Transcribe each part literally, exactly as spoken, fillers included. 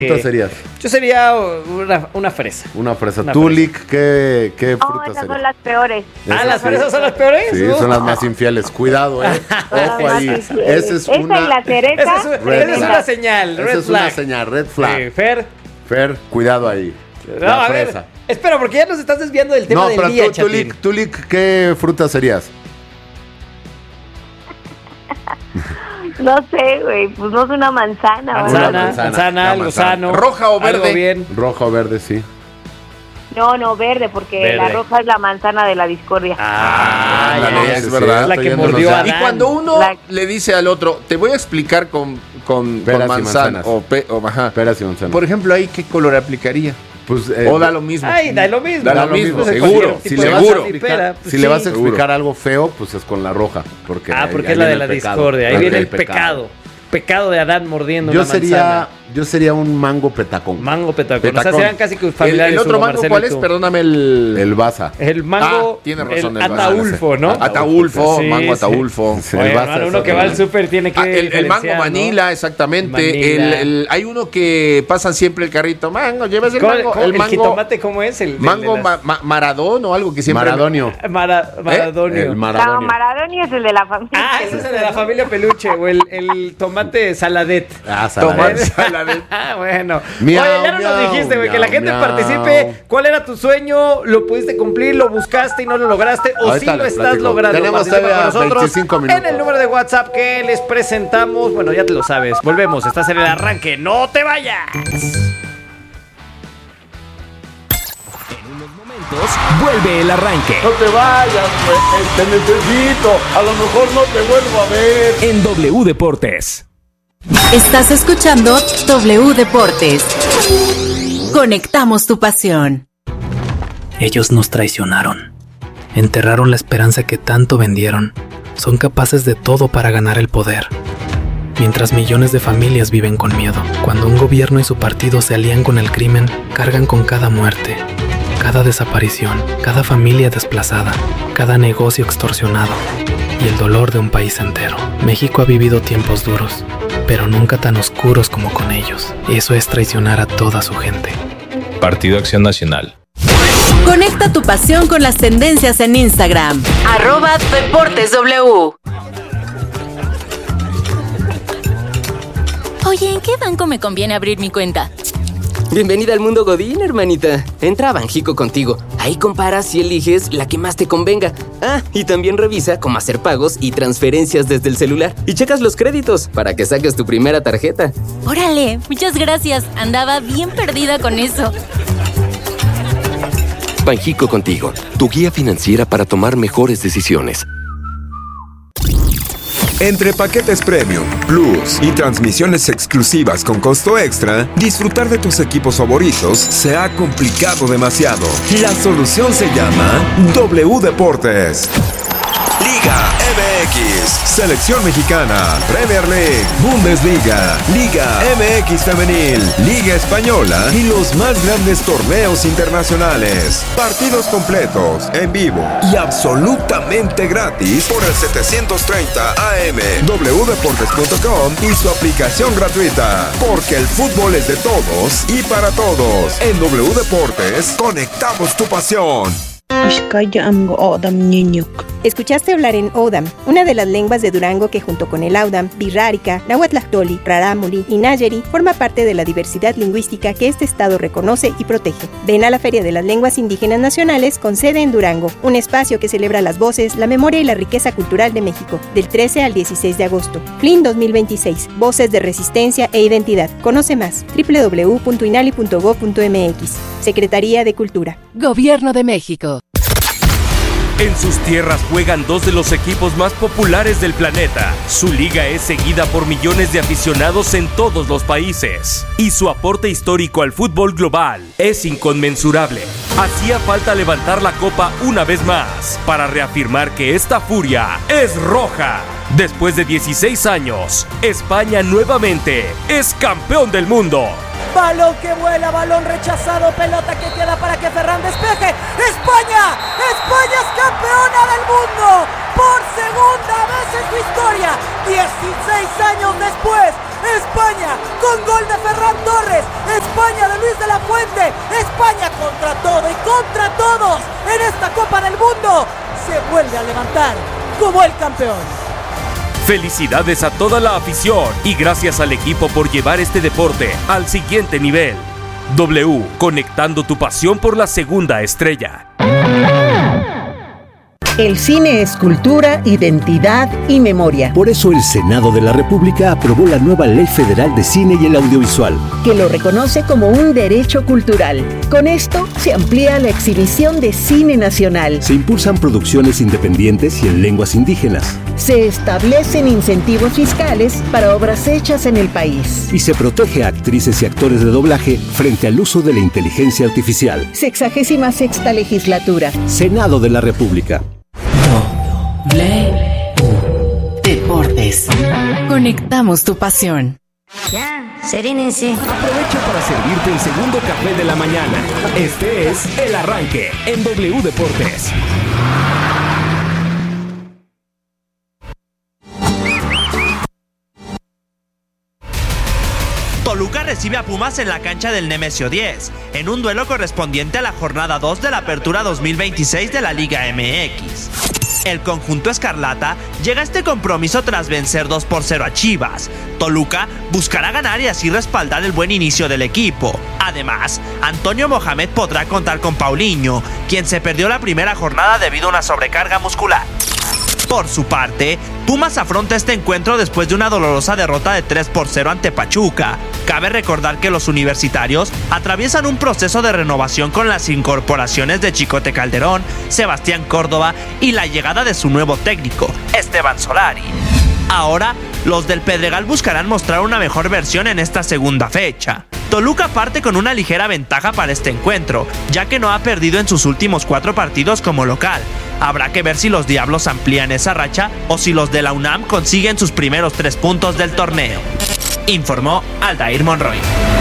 fruta serías? Yo sería una, una fresa. Una fresa. Una ¿Tú, fresa. Lick, qué, qué fruta Oh, esas serías? son las peores. Ah, Esas ¿las sí. fresas son las peores? Sí, Uh. son las más infieles. Cuidado, eh. Ojo ahí. Esa Esa es y una... la cereza. Esa es, Red esa es flag. una señal, Esa red es una flag. señal, red flag. Sí, Fer. Fer, cuidado ahí. No, La a ver, fresa. espera, porque ya nos estás desviando del tema No, del pero día, tú, tú, Chatín. Lick, tú, Lick, ¿qué fruta serías? No sé, güey, pues no es una manzana. ¿verdad? Manzana, Una manzana, manzana, algo una manzana. sano. ¿Roja o verde? Algo bien. Roja o verde, sí. No, no, verde, porque Verde. la roja es la manzana de la discordia. Ah, Ah, ya, ya, es es verdad. la que Estoy mordió yéndonos a ya. Y Adán. cuando uno La- le dice al otro, te voy a explicar con, con, Peras con y manzana manzanas. o, pe, o ajá. Peras y manzanas. Por ejemplo, ahí, ¿qué color aplicaría? Pues, eh, O da lo mismo. Ay, da lo mismo. Da lo lo mismo, mismo, seguro. Si, Si le le vas, seguro. a explicar, Pera, pues si sí. le vas a Seguro. explicar algo feo, pues es con la roja. Porque Ah, ahí- porque ahí es la de viene la el pecado. discordia. Ahí Ahí viene viene el pecado. Pecado de Adán mordiendo Yo una sería, manzana. yo sería un mango petacón. Mango petacón. O sea, Petacón. serían casi que ¿El, familiares. el otro Hugo, mango Marcelo cuál y es? tú. Perdóname el... El baza. El mango. Ah, tiene razón, El el ataulfo, ¿no? Ataulfo, Sí, mango sí. ataulfo. Sí. Oye, El Baza hermano, es uno que otro. va al súper tiene que. Ah, el, el mango diferenciar, ¿no? vanilla, exactamente. Vanilla. El, el- hay uno que pasan siempre el carrito. Mango, llevas el ¿Cómo- mango. cómo- El el mango, jitomate, ¿cómo es? El, el mango de las- ma- ma- maradón o algo que siempre... Maradonio. Mara- Maradonio. El No, maradonio. Maradoni es el de la familia. Ah, ese es el de la familia peluche. O el, el tomate saladet. Ah, Tomate saladez. saladet. Ah, bueno. Miau, Oye, ya no nos miau, dijiste, güey, que la miau, gente miau. participe. ¿Cuál era tu sueño? ¿Lo pudiste cumplir? ¿Lo buscaste y no lo lograste? ¿O Ahorita sí lo les estás platico. logrando? Tenemos Participa todavía con nosotros veinticinco minutos. en el número de WhatsApp que les presentamos. Bueno, ya te lo sabes. Volvemos. Estás en el arranque. ¡No te vayas! Vuelve el arranque No te vayas, güey. Te necesito. A lo mejor no te vuelvo a ver. en W Deportes. Estás escuchando W Deportes. Conectamos tu pasión. Ellos nos traicionaron. Enterraron la esperanza que tanto vendieron. Son capaces de todo para ganar el poder. Mientras millones de familias viven con miedo. Cuando un gobierno y su partido se alían con el crimen, cargan con cada muerte, cada desaparición, cada familia desplazada, cada negocio extorsionado y el dolor de un país entero. México ha vivido tiempos duros, pero nunca tan oscuros como con ellos. Eso es traicionar a toda su gente. Partido Acción Nacional. Conecta tu pasión con las tendencias en Instagram. Arroba Deportes W. Oye, ¿en qué banco me conviene abrir mi cuenta? Bienvenida al mundo Godín, hermanita. Entra a Banjico contigo. Ahí comparas y eliges la que más te convenga. Ah, y también revisa cómo hacer pagos y transferencias desde el celular. Y checas los créditos para que saques tu primera tarjeta. Órale, muchas gracias. Andaba bien perdida con eso. Banjico contigo, tu guía financiera para tomar mejores decisiones. Entre paquetes Premium, Plus y transmisiones exclusivas con costo extra, disfrutar de tus equipos favoritos se ha complicado demasiado. La solución se llama W Deportes. Liga M X, Selección Mexicana, Premier League, Bundesliga, Liga M X Femenil, Liga Española y los más grandes torneos internacionales. Partidos completos, en vivo y absolutamente gratis por el setecientos treinta A M, w deportes punto com y su aplicación gratuita. Porque el fútbol es de todos y para todos. En W Deportes, conectamos tu pasión. Escuchaste hablar en Odam, una de las lenguas de Durango que junto con el Audam, Birrárica, Nahuatlactoli, Rarámuri y Nayeri forma parte de la diversidad lingüística que este estado reconoce y protege. Ven a la Feria de las Lenguas Indígenas Nacionales con sede en Durango, un espacio que celebra las voces, la memoria y la riqueza cultural de México, del trece al dieciséis de agosto. F L I N dos mil veintiséis, Voces de Resistencia e Identidad. Conoce más, doble u doble u doble u punto inali punto gob punto m x. Secretaría de Cultura. Gobierno de México. En sus tierras juegan dos de los equipos más populares del planeta. Su liga es seguida por millones de aficionados en todos los países. Y su aporte histórico al fútbol global es inconmensurable. Hacía falta levantar la copa una vez más para reafirmar que esta furia es roja. Después de dieciséis años, España nuevamente es campeón del mundo. Balón que vuela, balón rechazado, pelota que queda para que Ferran despeje. ¡España! ¡España es campeona del mundo! Por segunda vez en su historia, dieciséis años después, España con gol de Ferran Torres. España de Luis de la Fuente. España contra todo y contra todos en esta Copa del Mundo. Se vuelve a levantar como el campeón. Felicidades a toda la afición y gracias al equipo por llevar este deporte al siguiente nivel. W, conectando tu pasión por la segunda estrella. El cine es cultura, identidad y memoria. Por eso el Senado de la República aprobó la nueva Ley Federal de Cine y el Audiovisual, que lo reconoce como un derecho cultural. Con esto se amplía la exhibición de cine nacional. Se impulsan producciones independientes y en lenguas indígenas. Se establecen incentivos fiscales para obras hechas en el país. Y se protege a actrices y actores de doblaje frente al uso de la inteligencia artificial. Sexagésima sexta legislatura. Senado de la República. W Deportes. Conectamos tu pasión. Ya, serénense. Aprovecha para servirte el segundo café de la mañana. Este es El Arranque en W Deportes. Toluca recibe a Pumas en la cancha del Nemesio diez, en un duelo correspondiente a la jornada dos de la Apertura dos mil veintiséis de la Liga M X. El conjunto escarlata llega a este compromiso tras vencer dos por cero a Chivas. Toluca buscará ganar y así respaldar el buen inicio del equipo. Además, Antonio Mohamed podrá contar con Paulinho, quien se perdió la primera jornada debido a una sobrecarga muscular. Por su parte, Pumas afronta este encuentro después de una dolorosa derrota de tres por cero ante Pachuca. Cabe recordar que los universitarios atraviesan un proceso de renovación con las incorporaciones de Chicote Calderón, Sebastián Córdoba y la llegada de su nuevo técnico, Esteban Solari. Ahora, los del Pedregal buscarán mostrar una mejor versión en esta segunda fecha. Toluca parte con una ligera ventaja para este encuentro, ya que no ha perdido en sus últimos cuatro partidos como local. Habrá que ver si los Diablos amplían esa racha o si los de la UNAM consiguen sus primeros tres puntos del torneo. Informó Aldair Monroy.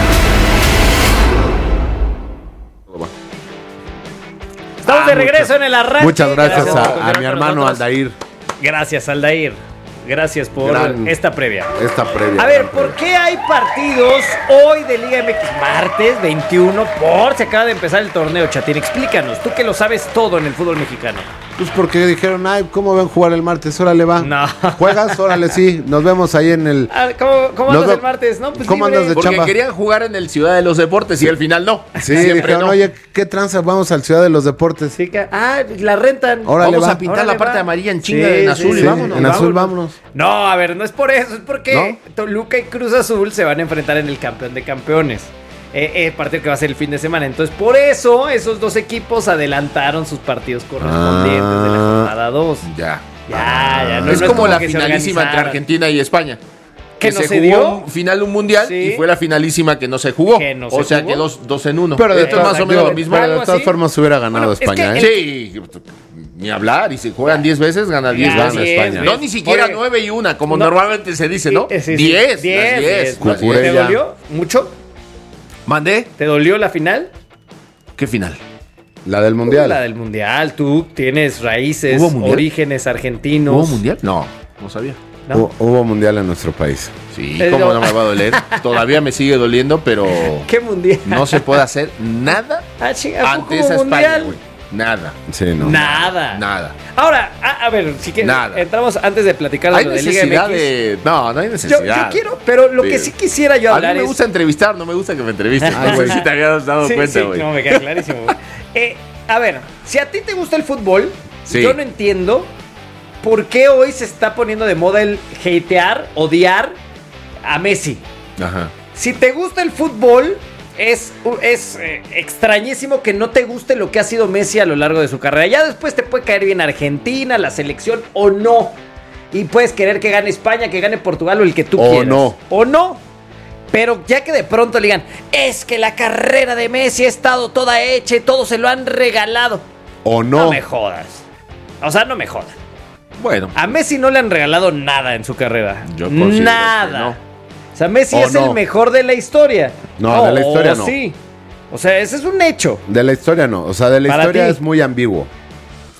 Estamos de regreso en el arranque. Muchas gracias, gracias a, a mi hermano Aldair. Gracias, Aldair. Gracias por gran, esta previa. Esta previa. A ver, ¿por qué hay partidos hoy de Liga M X? Martes veintiuno, por se acaba de empezar el torneo, Chatín. Explícanos, tú que lo sabes todo en el fútbol mexicano. Pues porque dijeron, ay, ¿cómo ven jugar el martes? Órale, va. No. ¿Juegas? Órale, sí. Nos vemos ahí en el... Ah, ¿Cómo, cómo andas el martes? No, pues ¿Cómo libre. andas de Porque chamba? querían jugar en el Ciudad de los Deportes sí. y al final no. Sí, dijeron, no. Oye, ¿qué tranza? Vamos al Ciudad de los Deportes. Sí, que, ah, la rentan. Órale, vamos va. a pintar Órale, la parte va. amarilla en chinga Sí, en azul sí, y sí. vámonos. En azul, vámonos. No, a ver, no es por eso, es porque ¿No? Toluca y Cruz Azul se van a enfrentar en el campeón de campeones. Eh, eh, partido que va a ser el fin de semana. Entonces, por eso, esos dos equipos adelantaron sus partidos correspondientes ah, de la jornada dos. Ya. Ya, ya. No, es no como, es como la finalísima entre Argentina y España. Que, que no se, se jugó dio un final un mundial sí. y fue la finalísima que no se jugó. Que no o se sea jugó. que dos, dos en uno. Pero de esto es más o menos lo mismo. Pero de todas formas se hubiera ganado bueno, España. Es que ¿eh? Sí, ni hablar. Y si juegan diez veces, gana diez ya, veces. España. No, ni siquiera Oye, nueve y una, como no, normalmente se dice, ¿no? Sí, sí, diez. diez. diez. ¿Te dolió mucho? ¿Mandé? ¿Te dolió la final? ¿Qué final? La del mundial. La del mundial. Tú tienes raíces, ¿Hubo mundial? orígenes argentinos. ¿Hubo mundial? No, no sabía. ¿No? Hubo, hubo mundial en nuestro país. Sí, ¿cómo no me va a doler? Todavía me sigue doliendo, pero... ¿Qué mundial? No se puede hacer nada ah, chinga, ante esa España, güey. Nada. Sí, no. Nada. Nada. Ahora, a, a ver, si quieres, Nada. entramos antes de platicar Hay de la Liga M X. De... No, no hay necesidad. Yo, yo quiero, pero lo sí. que sí quisiera yo hablar es... A mí me es... gusta entrevistar, no me gusta que me entrevisten. Ah, no sé si te habías dado sí, cuenta, güey. Sí, no, me queda clarísimo. eh, a ver, si a ti te gusta el fútbol, sí. yo no entiendo por qué hoy se está poniendo de moda el hatear, odiar a Messi. Ajá. Si te gusta el fútbol... Es, es eh, extrañísimo que no te guste lo que ha sido Messi a lo largo de su carrera. Ya después te puede caer bien Argentina, la selección o no. Y puedes querer que gane España, que gane Portugal o el que tú o quieras. No. O no. Pero ya que de pronto le digan, es que la carrera de Messi ha estado toda hecha y todo se lo han regalado. O no. No me jodas. O sea, no me jodas. Bueno. A Messi no le han regalado nada en su carrera. Yo considero nada. que no. O sea, Messi o es no. el mejor de la historia. No, no de la historia no. Sí. O sea, ese es un hecho. De la historia no. O sea, de la Para historia ti. es muy ambiguo.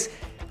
Entonces,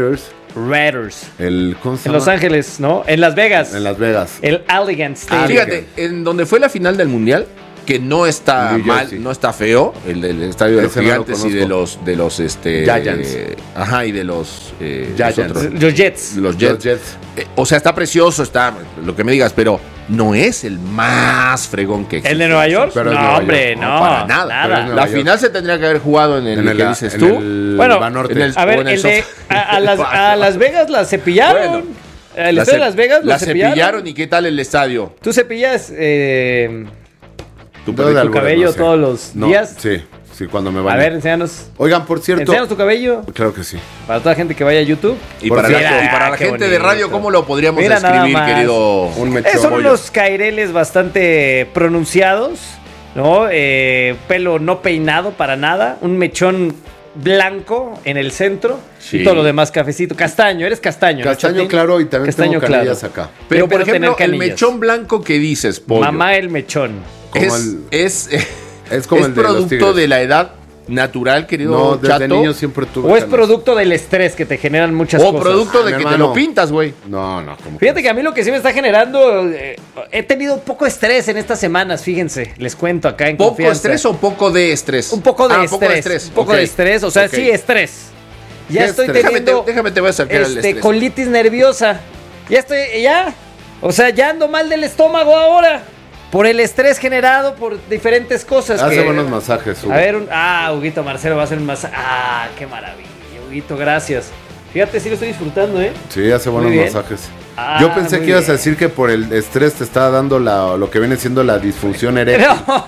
Matters Raiders. El, ¿cómo se En llama? Los Ángeles, ¿no? En Las Vegas. En Las Vegas. El Allegiant Stadium. Ah, fíjate, en donde fue la final del Mundial, que no está New mal, Jersey. no está feo, el del estadio de los Ese no lo Gigantes y de los de los este Giants. eh, ajá, y de los eh, Giants. los otros. Los Jets. Los Jets. Los Jets. Eh, o sea, está precioso, está lo que me digas, pero no es el más fregón que existe. ¿El de Nueva York? Pero es No, Nueva hombre, York. no. No, para nada. nada. Pero es Nueva La York. final se tendría que haber jugado en el, En el- que dices en tú. el Bueno, Banorte. en el- A ver, o en el el de, sofá. a, a las, a Las Vegas la cepillaron. Bueno, el La estadio de ce- Las Vegas la lo cepillaron. cepillaron y qué tal el estadio. Tú cepillas eh, Tu Dedo de tu albures, cabello no sé. todos los No, días. Sí, sí, cuando me A baño. ver, enséñanos. Oigan, por cierto. Enséñanos tu cabello. Claro que sí. Para toda la gente que vaya a YouTube. Y Por para, cierto, la, y para la qué gente de bonito. radio, ¿cómo lo podríamos Mira nada describir, más. querido? Un Eh, mechón. son unos caireles bastante pronunciados, ¿no? Eh, pelo no peinado para nada. Un mechón blanco en el centro. Sí. Y todo lo demás cafecito. Castaño, eres castaño. ¿no, Castaño Chatín? claro y también Castaño tengo canillas claro. acá. Pero, Yo por puedo tener ejemplo, el canillas. mechón blanco que dices, pollo, Mamá el mechón. Como es, el- es, Es como es el de los producto tigres. de la edad natural, querido No, desde Chato. niño siempre tuve O es canas. producto del estrés que te generan muchas O cosas. producto Ah, de mi que te hermano. lo pintas, güey. No, no, como Fíjate que a mí lo que sí me está generando, eh, he tenido poco estrés en estas semanas, fíjense, les cuento acá en ¿Poco confianza. estrés o poco de estrés? Un poco de Ah, estrés, poco de estrés. un poco Ok. de estrés, o sea, Ok. sí, estrés. Ya ¿Qué estoy estrés? Déjame, teniendo te, déjame te voy a acercar al este, estrés. colitis nerviosa. Ya estoy, ya, o sea, ya ando mal del estómago ahora. Por el estrés generado por diferentes cosas. Hace que- buenos masajes, Hugo. A ver, un- ah, Huguito Marcelo va a hacer un masaje. Ah, qué maravilla, Huguito, gracias. Fíjate, sí lo estoy disfrutando, ¿eh? Sí, hace buenos Muy bien. masajes. Ah, Yo pensé muy que ibas a bien. decir que por el estrés te estaba dando la, lo que viene siendo la disfunción eréctil. No.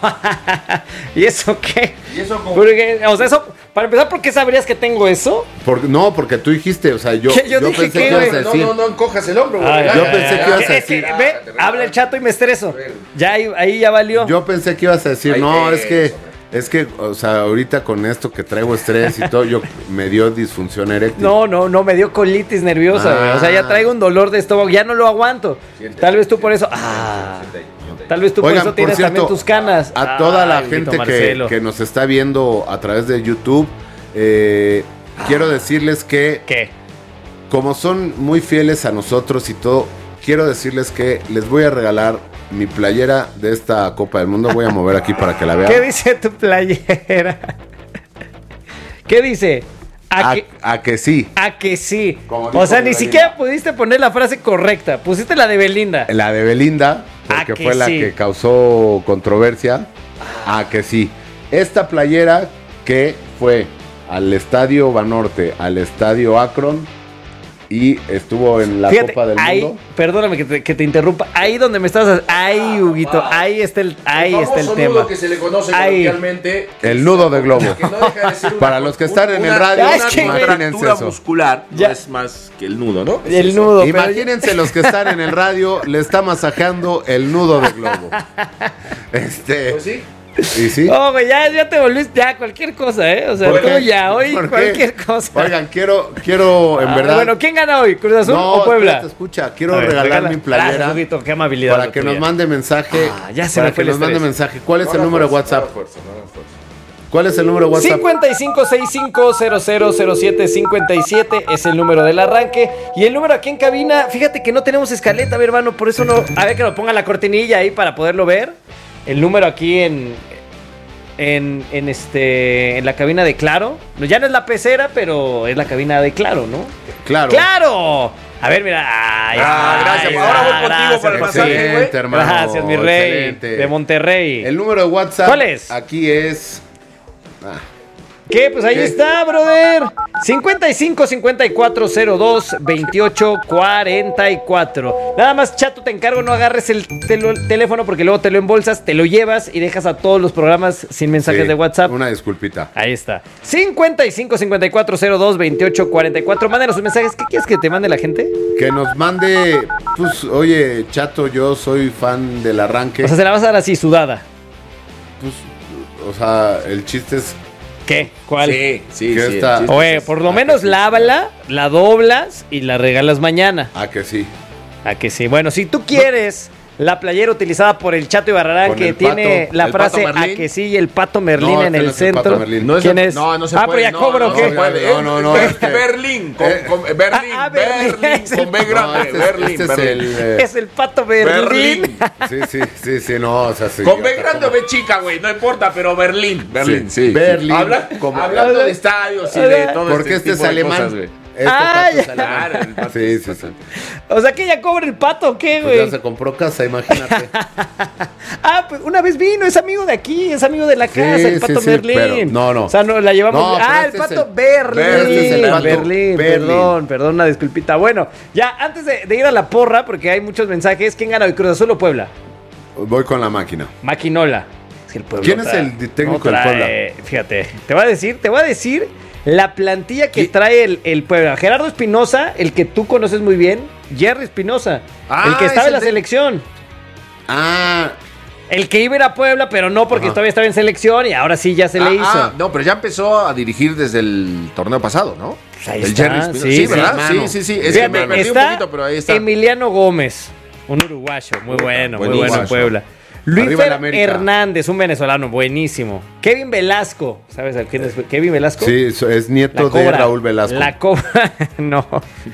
¿Y eso qué? ¿Y eso cómo? Porque, o sea, eso, para empezar, ¿por qué sabrías que tengo eso? Por- no, porque tú dijiste, o sea, yo, ¿Qué? Yo yo dije pensé que, que ibas a güey. No, decir. no, no encojas el hombro, güey. Ay, yo ay, pensé ay, que ibas a es que, decir- ve, habla el chato y me estreso. Ya ahí, ahí ya valió. Yo pensé que ibas a decir, Ay, no, es que, eso, es que, o sea, ahorita con esto que traigo estrés y todo, yo me dio disfunción eréctil. No, no, no, me dio colitis nerviosa, Ah. güey. O sea, ya traigo un dolor de estómago, ya no lo aguanto. Tal vez tú por eso. Ah, tal vez tú por Oigan, eso por tienes cierto, también tus canas. A toda la Ay, Huguito gente que, Marcelo. que nos está viendo a través de YouTube, eh, quiero decirles que, ¿Qué? como son muy fieles a nosotros y todo, quiero decirles que les voy a regalar mi playera de esta Copa del Mundo. Voy a mover aquí para que la vean. ¿Qué dice tu playera? ¿Qué dice? A, A, que, a que sí. a que sí. Como O dijo sea, ni Belinda. siquiera pudiste poner la frase correcta. Pusiste la de Belinda. La de Belinda, porque A que fue la sí. que causó controversia. A que sí. Esta playera que fue al Estadio Banorte, al Estadio Akron y estuvo en la Fíjate, Copa del ahí, Mundo. perdóname que te, que te interrumpa. Ahí donde me estás. Ahí, Huguito. Ahí está el, ahí está el famoso tema. nudo que se le conoce Ahí. coloquialmente. El nudo de globo. Que no deja de ser una- Para los que están en el una- radio, una es que, güey, imagínense contractura eso. muscular Ya. no es más que el nudo, ¿no? El nudo. pero- Imagínense los que están en el radio, le está masajeando el nudo de globo. Este. Pues sí. ¿Y sí? Oh, güey, ya, ya te volviste. Ya, cualquier cosa, ¿eh? O sea, ¿Por tú qué? ya, hoy ¿Por qué? cualquier cosa. Oigan, quiero, quiero, en Ah, verdad. Bueno, ¿quién gana hoy? ¿Cruz Azul no, o Puebla? espérate, escucha, quiero A ver, regalar regala. mi playera Gracias, Huguito, qué amabilidad. para la que tuya. nos mande mensaje. Ah, ya se para me fue que el nos mande estrés. mensaje. ¿Cuál es No el la número de fuerza, WhatsApp? no la fuerza, no la fuerza. ¿Cuál es el número de WhatsApp? cincuenta y cinco sesenta y cinco cero cero cero siete cincuenta y siete es el número del arranque. Y el número aquí en cabina, fíjate que no tenemos escaleta, mi hermano, por eso no. A ver que nos ponga la cortinilla ahí para poderlo ver. El número aquí en. En, en este. En la cabina de Claro. Ya no es la pecera, pero es la cabina de Claro, ¿no? Claro. ¡Claro! A ver, mira. Ay, Ah, ay, gracias. ay, Ahora voy contigo gracias, para el José. masaje, güey. Excelente, hermano. Gracias, mi rey. Excelente. De Monterrey. El número de WhatsApp. ¿Cuál es? Aquí es. Ah, ¿Qué? Pues ahí ¿Qué? está, brother. cincuenta y cinco cincuenta y cuatro cero dos veintiocho cuarenta y cuatro. Nada más, Chato, te encargo, no agarres el tel- teléfono porque luego te lo embolsas, te lo llevas y dejas a todos los programas sin mensajes sí, de WhatsApp. Una disculpita. Ahí está. cincuenta y cinco cincuenta y cuatro cero dos veintiocho cuarenta y cuatro. Mándanos sus mensajes. ¿Qué quieres que te mande la gente? Que nos mande. Pues, oye, Chato, yo soy fan del arranque. O sea, se la vas a dar así, sudada. Pues, o sea, el chiste es. ¿Qué? ¿Cuál? Sí, sí, Que sí. esta- el chiste Oye, es- por lo Ah, menos que sí. lávala, la doblas y la regalas mañana. Ah, que sí. ¿A que sí? Bueno, si tú quieres La playera utilizada por el Chato Ibarrarán, Con que el tiene pato, la el frase Pato Merlín. a que sí, el Pato Merlín No, en este el no es el Pato centro. Merlín. No es ¿Quién el- es? No, no se ah, puede. pero ya no, cobro, no, ¿qué? se puede. No, no, no, Es este- Berlín, con, con- Berlín, Ah, Berlín, Berlín, es el- con B grande, No, este es- Berlín, este es Berlín. el, eh, Es el Pato Berlín. Berlín. Sí, sí, sí, sí, no, o sea, sí. Con B yo- grande o B chica, güey, no importa, pero Berlín. Berlín, sí. Sí, Berlín. Habla- Como- hablando de estadios y de todo Porque este tipo es de alemán. cosas, güey. Este Ah, pato es ya. alemán. Claro, el pato. Sí, sí, sí. O sea que ya cobra el Pato, ¿o ¿qué, Pues güey? ya se compró casa, imagínate. Ah, pues una vez vino, es amigo de aquí, es amigo de la Sí, casa, el sí, Pato sí, Merlín. pero- no, no. O sea, no, la llevamos. No, pero ah, este el es Pato el- Berlín. Este es el Pato Berlín, Berlín. perdón, perdón, una disculpita. Bueno, ya antes de, de ir a la porra, porque hay muchos mensajes, ¿quién gana hoy, Cruz Azul o Puebla? Voy con la máquina. Maquinola. Es que el Puebla ¿Quién no es trae- el técnico no del trae- Fíjate, te voy a decir, te voy a decir la plantilla que trae el, el Puebla. Gerardo Espinosa, el que tú conoces muy bien, Jerry Espinosa, Ah, el que estaba es en la el de- selección. Ah, El que iba a ir a Puebla, pero no porque Ajá. todavía estaba en selección y ahora sí ya se Ah, le hizo. ah, no, pero ya empezó a dirigir desde el torneo pasado, ¿no? Pues ahí el está, Jerry Espinosa. sí, Sí, sí, ¿verdad? hermano. Sí, sí, sí. Es que Fíjate, me perdí un está poquito, pero ahí está. Emiliano Gómez, un uruguayo, muy bueno, muy buen bueno en uruguayo. Puebla. Luis Arriba el Fer América. Hernández, un venezolano, buenísimo. Kevin Velasco, ¿sabes a quién es Kevin Velasco? sí, so- es La nieto de Cobra. Raúl Velasco. La Cobra, no.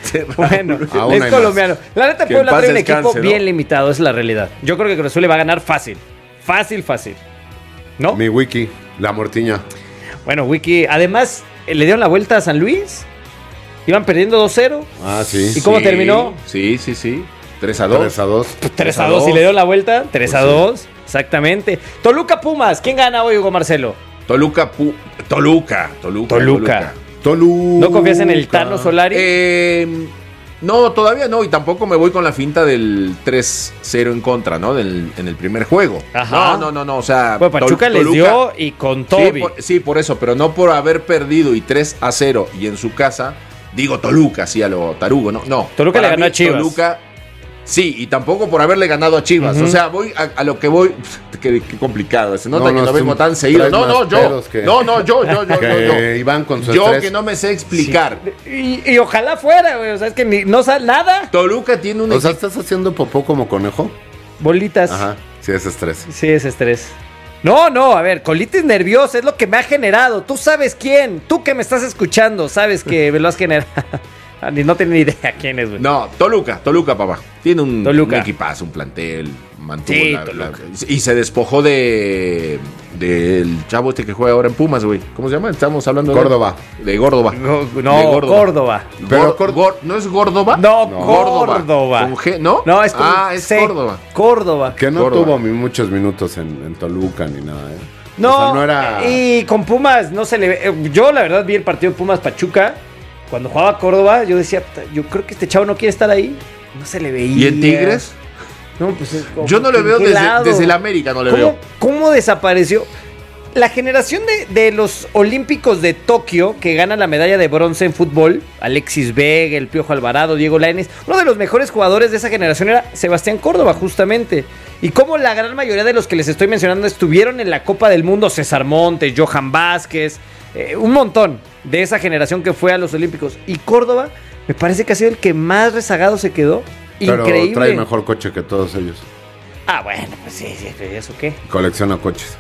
Bueno, Aún es hay colombiano. La neta, Que en Puebla paz trae un descanse, equipo ¿no? bien limitado, esa es la realidad. Yo creo que Cruz Azul le va a ganar fácil. Fácil, fácil. ¿No? Mi wiki, la mortiña. Bueno, Wiki, además, eh, le dieron la vuelta a San Luis. Iban perdiendo dos cero. Ah, sí. ¿Y cómo Sí, terminó? Sí, sí, sí. tres a dos. tres a dos. tres a dos y le dio la vuelta. tres a dos. Exactamente. Toluca Pumas. ¿Quién gana hoy, Hugo Marcelo? Toluca, Pu- Toluca, Toluca, Toluca. Toluca. ¿No confías en el Tano Solari? Eh, no, todavía no, y tampoco me voy con la finta del tres cero en contra, ¿no? Del, en el primer juego. Ajá. No, no, no, no, o sea... Bueno, Pachuca Tol- les Toluca- dio y con Sí Toby. por, sí, por eso, pero no por haber perdido y tres a cero y en su casa, digo Toluca, sí, a lo tarugo, ¿no? No. Toluca para le ganó mí, a Chivas. Toluca, sí, y tampoco por haberle ganado a Chivas. Ujú. O sea, voy a, a lo que voy... Qué, qué complicado, se nota No, que no, no tú vengo tan seguido. traes No, no, más yo. pedos que- No, no, yo, yo, yo, Que yo, yo. Iván con su Yo estrés. que no me sé explicar. Y, y ojalá fuera, güey. O sea, es que ni, no sale nada. Toluca tiene un O sea, equipo- ¿estás haciendo popó como conejo? Bolitas. Ajá, sí, es estrés. Sí, es estrés. No, no, a ver, colitis nerviosa es lo que me ha generado. Tú sabes quién. Tú que me estás escuchando, sabes que me lo has generado. Ah, ni no tengo ni idea quién es, güey. No, Toluca, Toluca, papá. Tiene un, Toluca. un equipazo, un plantel. Mantuvo Sí, la- Toluca. la- y se despojó de del chavo este que juega ahora en Pumas, güey. ¿Cómo se llama? Estamos hablando de Córdoba. De Córdoba. Go- De no, Córdoba. Pero ¿no es Córdoba? No, No. Córdoba. Con G, ¿no? No, es con Ah, es C. Córdoba. Córdoba. Que no Córdoba. tuvo mi- muchos minutos en, en Toluca ni nada, ¿eh? No, O sea, no era... y con Pumas no se le ve. eh, Yo, la verdad, vi el partido de Pumas Pachuca. Cuando jugaba Córdoba, yo decía, "Puta, yo creo que este chavo no quiere estar ahí. No se le veía. ¿Y en Tigres? No, pues es como Yo no le que veo ¿en qué desde, lado? desde el América, no le ¿Cómo, veo. cómo desapareció? La generación de, de los Olímpicos de Tokio que ganan la medalla de bronce en fútbol, Alexis Vega, el Piojo Alvarado, Diego Lainez, uno de los mejores jugadores de esa generación era Sebastián Córdoba, justamente. Y como la gran mayoría de los que les estoy mencionando estuvieron en la Copa del Mundo, César Montes, Johan Vázquez, eh, un montón de esa generación que fue a los Olímpicos. Y Córdoba me parece que ha sido el que más rezagado se quedó. Pero Increíble. trae mejor coche que todos ellos. Ah, bueno, pues sí, sí, ¿eso qué? Colecciona coches.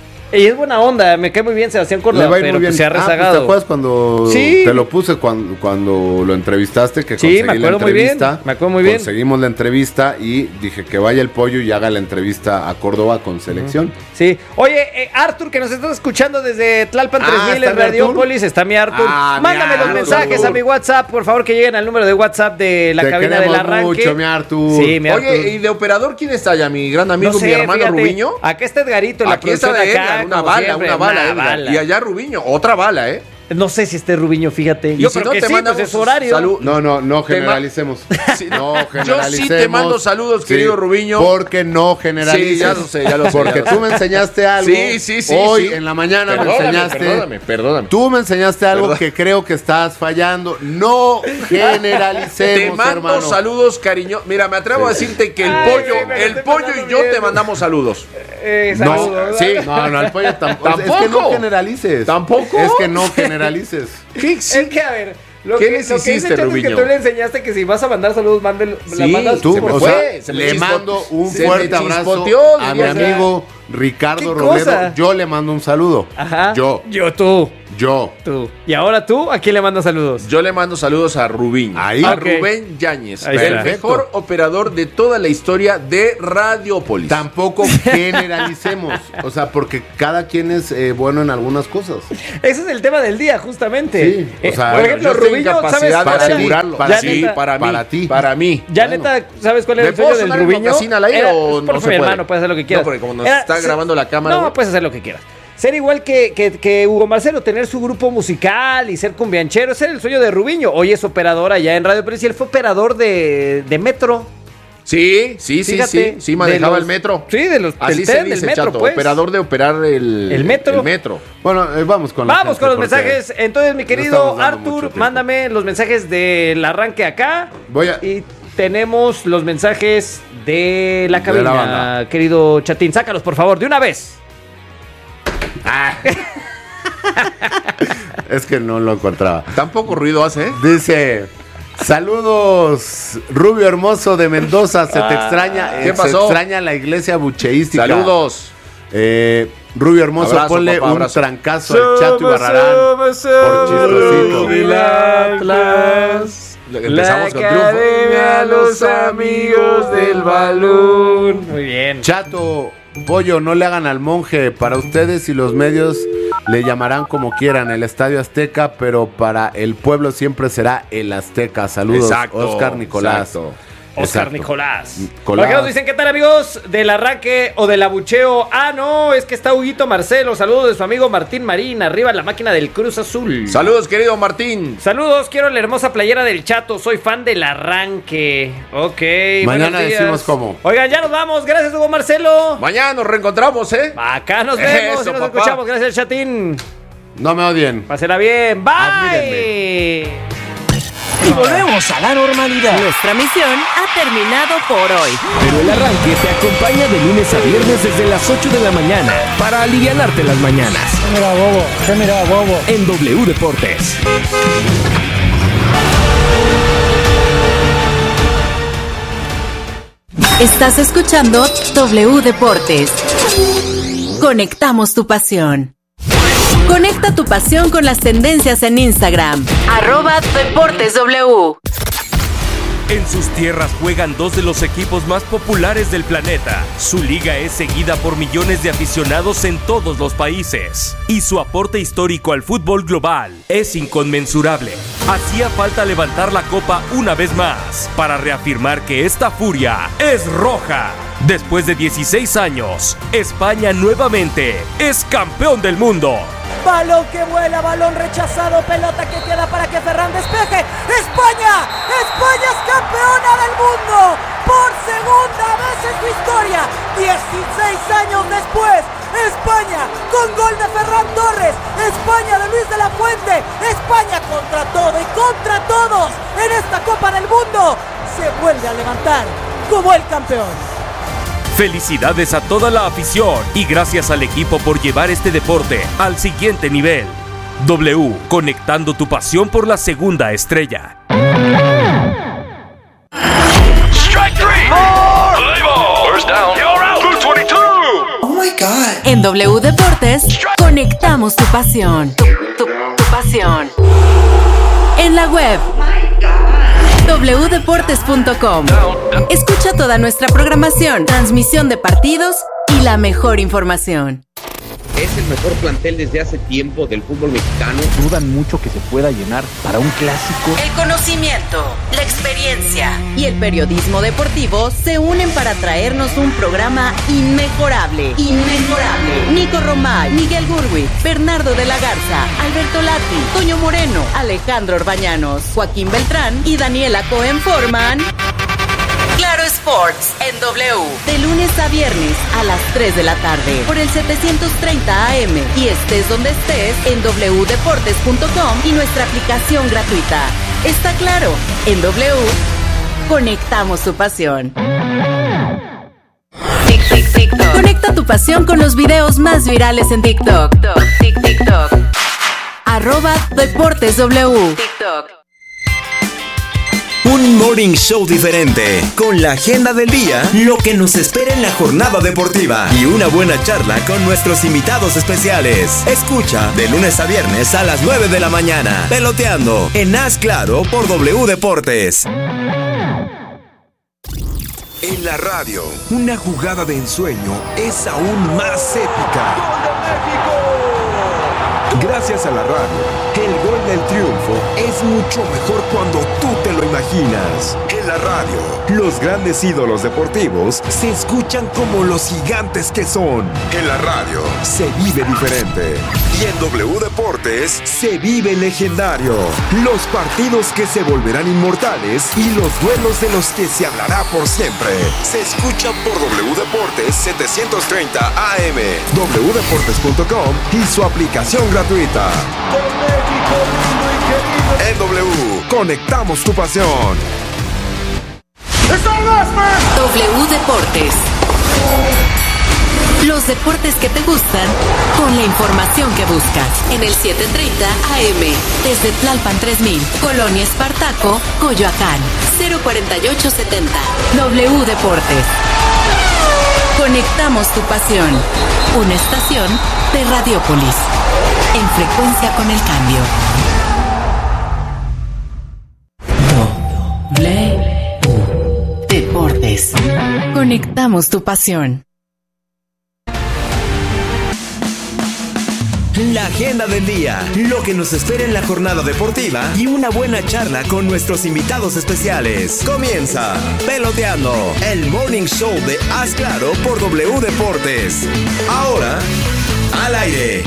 Y es buena onda, me cae muy bien Sebastián Córdoba, Le va a ir pero muy bien. pues se ha Ah, pues, rezagado. ¿te acuerdas cuando Sí. te lo puse cuando, cuando lo entrevistaste? Que Sí, conseguí me la acuerdo muy bien, entrevista. me acuerdo muy bien. Conseguimos la entrevista y dije que vaya el pollo y haga la entrevista a Córdoba con selección. Sí. Oye, eh, Arthur, que nos estás escuchando desde Tlalpan Ah, tres mil ¿está en mi Artur? Radiópolis, está mi Arthur. Ah, mi Mándame los Artur. mensajes a mi WhatsApp, por favor, que lleguen al número de WhatsApp de la Te cabina del queremos arranque. mucho, mi Artur. Sí, mi Artur. Oye, ¿y de operador quién está ya? ¿Mi gran amigo, No sé, mi hermano fíjate, Rubiño? Acá está Edgarito en la Aquí está producción de acá, Edgar, una como bala, siempre, una bala, una Edgar. bala. Y allá Rubiño, otra bala, ¿eh? No sé si esté Rubiño, fíjate. Y Yo si creo no, que te sí, mandamos pues es su horario. salud. No, no, no Te ma- generalicemos. Sí, No Yo generalicemos. sí te mando saludos, querido Rubiño. Porque no generalices. Sí, ya lo sé, ya lo sé, Porque ya lo tú sé. me enseñaste algo. Sí, sí, sí, Hoy sí. en la mañana me Perdóname, enseñaste. Perdóname, perdóname. Tú me enseñaste algo Perdón. que creo que estás fallando. No generalicemos, Te mando hermano. saludos, cariño. Mira, me atrevo a decirte que el Ay, pollo, me lo el estoy pollo pasando y yo bien. te mandamos saludos. Eh, No, saludos. sí, no, no, el pollo tampoco. Es que no ¿Tampoco? generalices. ¿Tampoco? Es que no generalices. ¿Qué? Es que, a ver, Lo ¿Qué que, les lo que hiciste, dice Chato Rubiño? Es que tú le enseñaste que si vas a mandar saludos, mándelo, Sí, la mandas tú, por o fue. sea, le mando un se fuerte me abrazo chispoteó, a mi diría, o sea, amigo Ricardo ¿qué Robledo. cosa? Yo le mando un saludo. Ajá. Yo, Yo, tú. yo. Tú. Y ahora tú, ¿a quién le mandas saludos? Yo le mando saludos a Rubín. Ahí. A Ok. Rubén Yáñez. Ahí El está. mejor operador de toda la historia de Radiopolis. Tampoco generalicemos. O sea, porque cada quien es eh, bueno en algunas cosas. Ese es el tema del día, justamente. Sí, o Eh, sea, por bueno, ejemplo, yo tengo Rubiño, ¿sabes capacidad cuál de era? asegurarlo. Para Ya ti, neta- para mí. para ti. Para mí. Ya Bueno. neta, ¿sabes cuál era ¿Le el sueño puedo del sonar en Rubiño? mocasín al aire Era- o no por se favor, mi puede? hermano, puedes hacer lo que quieras. No, porque como nos Era está ser- grabando la cámara, No, güey. puedes hacer lo que quieras. Ser igual que, que, que Hugo Marcelo, tener su grupo musical y ser cumbianchero, ese era el sueño de Rubiño. Hoy es operador allá en Radio Pérez y él fue operador de, de Metro. Sí, sí, sí, Fíjate, sí. Sí, manejaba de los- el metro. Sí, de los Así del se tren, dice, del metro, Chato. pues. Operador de operar el, El metro. el metro. Bueno, eh, vamos con la Vamos gente, con los porque mensajes. Entonces, mi no querido estamos dando mucho Arthur, tiempo. mándame los mensajes del arranque acá. Voy a. Y tenemos los mensajes de la De cabina, la banda. querido Chatín. Sácalos, por favor, de una vez. Ah. Es que no lo encontraba. Tampoco ruido hace, ¿eh? Dice: saludos, Rubio Hermoso de Mendoza. Se te Ah, extraña. ¿qué eh, pasó? Se extraña la iglesia bucheística. Saludos. Eh, Rubio Hermoso, Abrazo, ponle papá, un abrazo. trancazo al Chato y Barrarán. Por chistosito. Empezamos con triunfo. Los amigos del balón. Muy bien. Chato, Pollo, no le hagan al monje. Para ustedes y los medios le llamarán como quieran el Estadio Azteca, pero para el pueblo siempre será el Azteca. Saludos, Exacto, Oscar Nicolás. exacto. Oscar Exacto. Nicolás. Nicolás. Por acá nos dicen, ¿qué tal, amigos? Del arranque o del abucheo. Ah, no, es que está Huguito Marcelo. Saludos de su amigo Martín Marín. Arriba la máquina del Cruz Azul. Saludos, querido Martín. Saludos, quiero la hermosa playera del Chato. Soy fan del arranque. Ok. Mañana buenos días. decimos cómo. Oigan, ya nos vamos. Gracias, Hugo Marcelo. Mañana nos reencontramos, ¿eh? Acá nos vemos Eso, y nos papá. escuchamos. Gracias, Chatín. No me odien. Pásela bien. Bye. Admírenme. Y volvemos a la normalidad. Nuestra misión ha terminado por hoy. Pero el arranque te acompaña de lunes a viernes desde las ocho de la mañana para alivianarte las mañanas. Mira, bobo, ¿qué mira, bobo? En W Deportes. Estás escuchando W Deportes. Conectamos tu pasión. Conecta tu pasión con las tendencias en Instagram. Arroba Deportes W. En sus tierras juegan dos de los equipos más populares del planeta. Su liga es seguida por millones de aficionados en todos los países. Y su aporte histórico al fútbol global es inconmensurable. Hacía falta levantar la copa una vez más para reafirmar que esta furia es roja. Después de dieciséis años, España nuevamente es campeón del mundo. Balón que vuela, balón rechazado, pelota que queda para que Ferran despeje. ¡España! ¡España es campeona del mundo! Por segunda vez en su historia, dieciséis años después, España con gol de Ferran Torres, España de Luis de la Fuente, España contra todo y contra todos en esta Copa del Mundo, se vuelve a levantar como el campeón. Felicidades a toda la afición y gracias al equipo por llevar este deporte al siguiente nivel. W, conectando tu pasión por la segunda estrella. Strike three. Play ball. First down. You're out. Blue twenty-two. Oh my God. En W Deportes, conectamos tu pasión. Tu, tu, tu pasión. En la web. doble u deportes punto com. Escucha toda nuestra programación, transmisión de partidos y la mejor información. Es el mejor plantel desde hace tiempo del fútbol mexicano. Dudan mucho que se pueda llenar para un clásico. El conocimiento, la experiencia y el periodismo deportivo se unen para traernos un programa inmejorable. Inmejorable. Nico Romay, Miguel Gurwitz, Bernardo de la Garza, Alberto Lati, Toño Moreno, Alejandro Orbañanos, Joaquín Beltrán y Daniela Cohen forman Claro Sports en W. De lunes a viernes a las tres de la tarde por el setecientos treinta A M y estés donde estés en doble u deportes punto com y nuestra aplicación gratuita. Está claro, en W conectamos tu pasión. Tic, tic, TikTok. Conecta tu pasión con los videos más virales en TikTok. Tic, TikTok. Arroba Deportes W. TikTok. Un morning show diferente, con la agenda del día, lo que nos espera en la jornada deportiva y una buena charla con nuestros invitados especiales. Escucha de lunes a viernes a las nueve de la mañana, Peloteando, en Haz Claro por W Deportes. En la radio, una jugada de ensueño es aún más épica. ¡Gol de México! Gracias a la radio, el gol del triunfo es mucho mejor cuando tú te lo imaginas. En la radio, los grandes ídolos deportivos se escuchan como los gigantes que son. En la radio, se vive diferente. Y en W Deportes, se vive legendario. Los partidos que se volverán inmortales y los duelos de los que se hablará por siempre. Se escuchan por W Deportes setecientos treinta A M, w deportes punto com y su aplicación gratuita. En W, conectamos tu pasión. W Deportes. Los deportes que te gustan con la información que buscas. En el setecientos treinta A M, desde Tlalpan tres mil, Colonia Espartaco, Coyoacán, cero cuarenta y ocho setenta. W Deportes. Conectamos tu pasión. Una estación de Radiopolis. En frecuencia con el cambio. W Deportes. Conectamos tu pasión. La agenda del día, lo que nos espera en la jornada deportiva y una buena charla con nuestros invitados especiales. Comienza Peloteando, el morning show de Haz Claro por W Deportes. Ahora, al aire.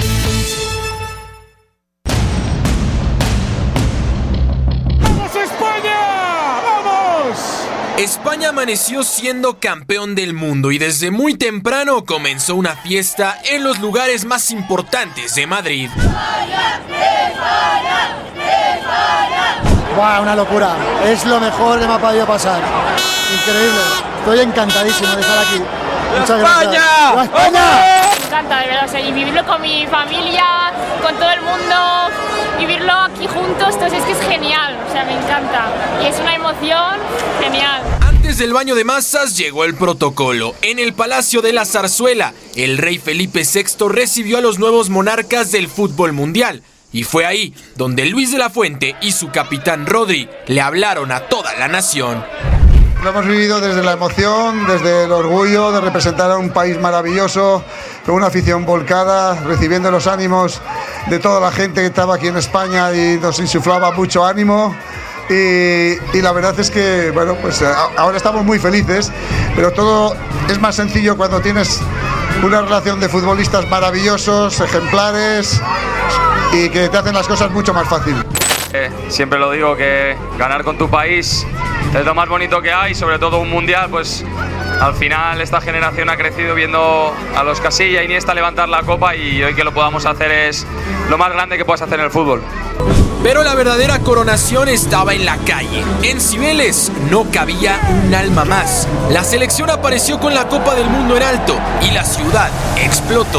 ¡Vamos España! ¡Vamos! España amaneció siendo campeón del mundo y desde muy temprano comenzó una fiesta en los lugares más importantes de Madrid. ¡España! ¡España! ¡España! ¡Buah, una locura! Es lo mejor que me ha podido pasar. Increíble. Estoy encantadísimo de estar aquí. Muchas gracias. ¡España! ¡España! Me encanta, de verdad, o sea, y vivirlo con mi familia, con todo el mundo, vivirlo aquí juntos, entonces es que es genial, o sea, me encanta. Y es una emoción genial. Antes del baño de masas llegó el protocolo. En el Palacio de la Zarzuela, el rey Felipe sexto recibió a los nuevos monarcas del fútbol mundial. Y fue ahí donde Luis de la Fuente y su capitán Rodri le hablaron a toda la nación. Lo hemos vivido desde la emoción, desde el orgullo de representar a un país maravilloso, con una afición volcada, recibiendo los ánimos de toda la gente que estaba aquí en España y nos insuflaba mucho ánimo. Y, y la verdad es que, bueno, pues ahora estamos muy felices, pero todo es más sencillo cuando tienes una relación de futbolistas maravillosos, ejemplares y que te hacen las cosas mucho más fácil. Eh, siempre lo digo, que ganar con tu país es lo más bonito que hay, sobre todo un mundial, pues al final esta generación ha crecido viendo a los Casilla y Iniesta levantar la copa y hoy que lo podamos hacer es lo más grande que puedas hacer en el fútbol. Pero la verdadera coronación estaba en la calle. En Cibeles no cabía un alma más. La selección apareció con la Copa del Mundo en alto y la ciudad explotó.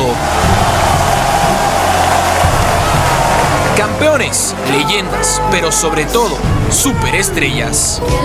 Campeones, leyendas, pero sobre todo, superestrellas.